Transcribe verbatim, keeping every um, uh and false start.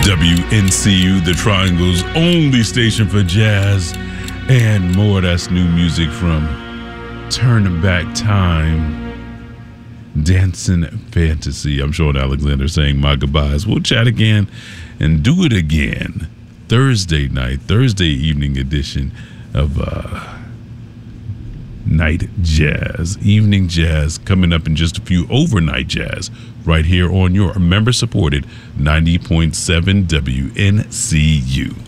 W N C U, the Triangle's only station for jazz and more. That's new music from Turn Back Time, Dancing Fantasy. I'm Sean Alexander saying my goodbyes. We'll chat again and do it again Thursday night, Thursday evening edition of uh, Night Jazz, Evening Jazz, coming up in just a few, overnight jazz, right here on your member-supported ninety point seven W N C U.